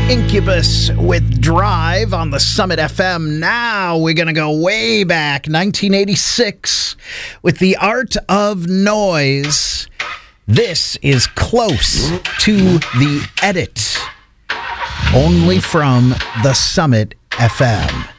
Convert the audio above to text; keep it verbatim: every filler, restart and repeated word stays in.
Incubus with Drive on the Summit F M. Now we're going to go way back, nineteen eighty-six, with The Art of Noise. This is Close to the Edit, only from the Summit F M.